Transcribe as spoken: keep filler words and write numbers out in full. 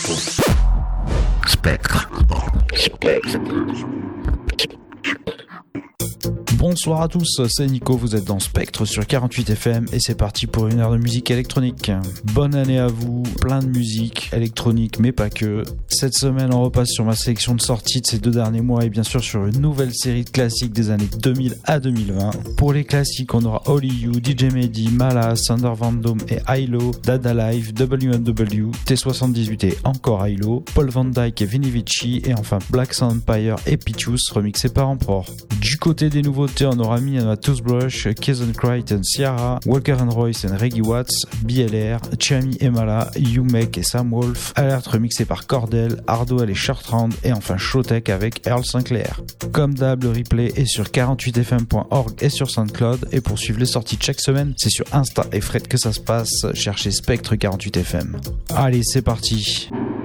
Spectre. Spectre. Bonsoir à tous, c'est Nico, vous êtes dans Spectre sur quarante-huit F M et c'est parti pour une heure de musique électronique. Bonne année à vous, plein de musique électronique mais pas que. Cette semaine on repasse sur ma sélection de sorties de ces deux derniers mois et bien sûr sur une nouvelle série de classiques des années deux mille à deux mille vingt. Pour les classiques on aura Only You, D J Mehdi, Mala, Sander Van Doom et Hilo, Dada Live, W N W, T soixante-dix-huit et encore Hilo, Paul Van Dyke et Vinny Vici et enfin Black Sun Empire et Pitius remixé par Emperor. Du côté des nouveautés on aura mis à Toothbrush, Kezen Cricht and Ciara, Walker and Royce and Reggie Watts, B L R, Chami et Mala, Umek et Sam Wolf, Alert remixé par Cordell, Hardwell et Shortrand et enfin Showtek avec Earl Sinclair. Comme d'hab, le replay est sur quarante-huit f m point org et sur SoundCloud et pour suivre les sorties de chaque semaine, c'est sur Insta et Fred que ça se passe, cherchez Spectre quarante-huit F M. Allez, c'est parti.